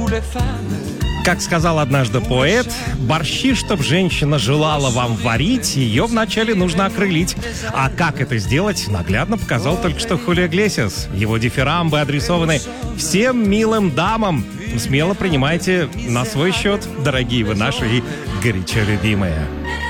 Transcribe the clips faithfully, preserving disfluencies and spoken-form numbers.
Как сказал однажды поэт, борщи, чтоб женщина желала вам варить, ее вначале нужно окрылить. А как это сделать, наглядно показал только что Хулио Иглесиас. Его дифирамбы адресованы всем милым дамам. Смело принимайте на свой счет, дорогие вы наши и горячо любимые.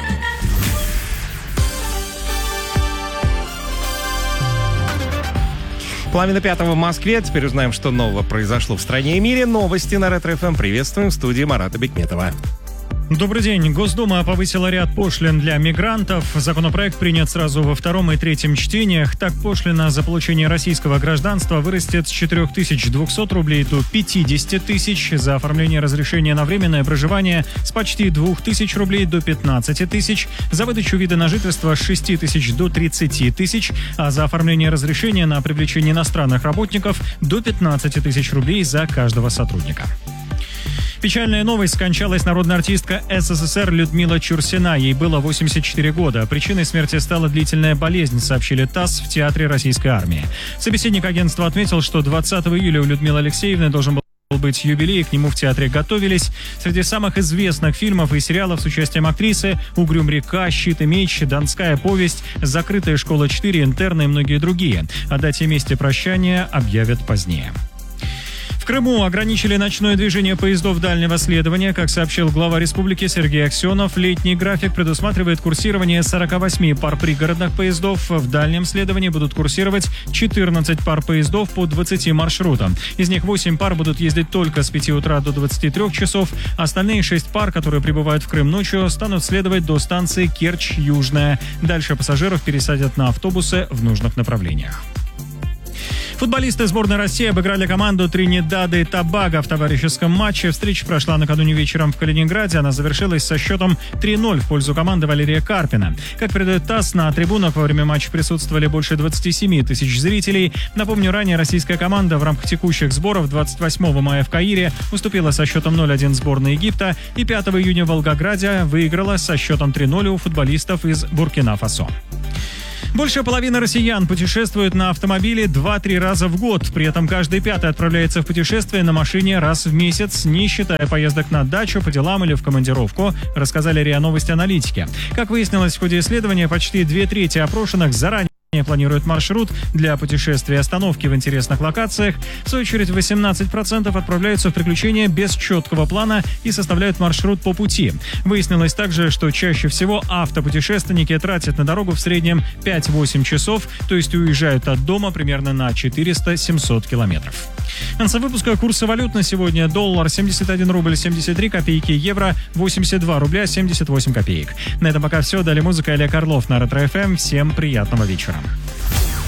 Половина пятого в Москве. Теперь узнаем, что нового произошло в стране и мире. Новости на Ретро-эф эм. Приветствуем в студии Марата Бекметова. Добрый день. Госдума повысила ряд пошлин для мигрантов. Законопроект принят сразу во втором и третьем чтениях. Так, пошлина за получение российского гражданства вырастет с четырех тысяч двухсот рублей до пятидесяти тысяч. За оформление разрешения на временное проживание с почти двух тысяч рублей до пятнадцати тысяч. За выдачу вида на жительство с шести тысяч до тридцати тысяч. А за оформление разрешения на привлечение иностранных работников до пятнадцати тысяч рублей за каждого сотрудника. Печальная новость. Скончалась народная артистка эс эс эс эр Людмила Чурсина. Ей было восемьдесят четыре года. Причиной смерти стала длительная болезнь, сообщили ТАСС в Театре Российской Армии. Собеседник агентства отметил, что двадцатого июля у Людмилы Алексеевны должен был быть юбилей, к нему в театре готовились. Среди самых известных фильмов и сериалов с участием актрисы «Угрюм река», «Щит и меч», «Донская повесть», «Закрытая школа четыре», «Интерны» и многие другие. О дате и месте прощания объявят позднее. В Крыму ограничили ночное движение поездов дальнего следования. Как сообщил глава республики Сергей Аксенов, летний график предусматривает курсирование сорока восьми пар пригородных поездов. В дальнем следовании будут курсировать четырнадцать пар поездов по двадцати маршрутам. Из них восемь пар будут ездить только с пяти утра до двадцати трёх часов. Остальные шесть пар, которые прибывают в Крым ночью, станут следовать до станции Керчь-Южная. Дальше пассажиров пересадят на автобусы в нужных направлениях. Футболисты сборной России обыграли команду Тринидада и Тобаго в товарищеском матче. Встреча прошла накануне вечером в Калининграде. Она завершилась со счетом три ноль в пользу команды Валерия Карпина. Как передает ТАСС, на трибунах во время матча присутствовали больше двадцати семи тысяч зрителей. Напомню, ранее российская команда в рамках текущих сборов двадцать восьмого мая в Каире уступила со счетом ноль один сборной Египта и пятого июня в Волгограде выиграла со счетом три ноль у футболистов из Буркина-Фасо. Больше половины россиян путешествуют на автомобиле два-три раза в год. При этом каждый пятый отправляется в путешествие на машине раз в месяц, не считая поездок на дачу, по делам или в командировку, рассказали РИА Новости аналитики. Как выяснилось в ходе исследования, почти две трети опрошенных заранее планируют маршрут для путешествия и остановки в интересных локациях. В свою очередь, восемнадцать процентов отправляются в приключения без четкого плана и составляют маршрут по пути. Выяснилось также, что чаще всего автопутешественники тратят на дорогу в среднем пять-восемь часов, то есть уезжают от дома примерно на четыреста-семьсот километров. В конце выпуска курсы валют на сегодня: доллар семьдесят один рубль семьдесят три копейки, евро восемьдесят два рубля семьдесят восемь копеек. На этом пока все. Далее музыка, Илья Карлов на Ретро-эф эм. Всем приятного вечера.